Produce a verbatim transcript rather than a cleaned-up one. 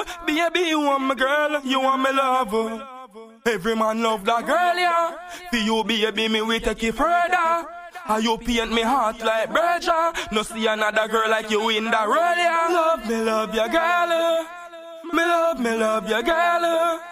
girl. Baby, you want my girl, you want me lover. Every man love that girl, yeah. For you, baby, me we take it further. And you paint me heart like Berger. No see another girl like you in the world, yeah. Love me, love ya, girl. Me love, me love ya, girl.